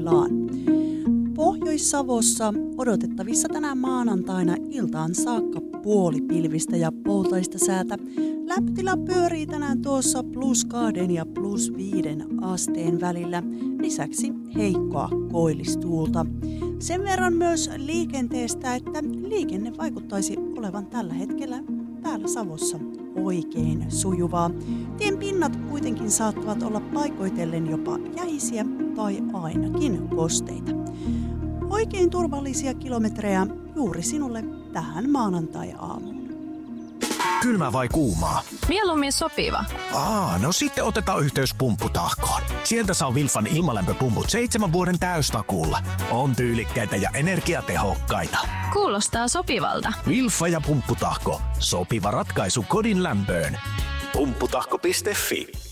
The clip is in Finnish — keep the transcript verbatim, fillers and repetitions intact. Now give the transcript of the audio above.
parhaillaan. Pohjois-Savossa odotettavissa tänään maanantaina iltaan saakka puolipilvistä ja poutaista säätä. Lämpötila pyörii tänään tuossa plus kahden ja plus viiden asteen välillä. Lisäksi heikkoa koillistuulta. Sen verran myös liikenteestä, että liikenne vaikuttaisi olevan tällä hetkellä täällä Savossa oikein sujuvaa. Tien pinnat kuitenkin saattavat olla paikoitellen jopa jäisiä tai ainakin kosteita. Oikein turvallisia kilometrejä juuri sinulle tähän maanantai-aamuun. Kylmä vai kuumaa? Mieluummin sopiva. Aa, no sitten otetaan yhteys Pumpputahkoon. Sieltä saa Wilfan ilmalämpöpumput seitsemän vuoden täystakuulla. On tyylikkäitä ja energiatehokkaita. Kuulostaa sopivalta. Wilfa ja Pumpputahko. Sopiva ratkaisu kodin lämpöön. Pumpputahko piste fi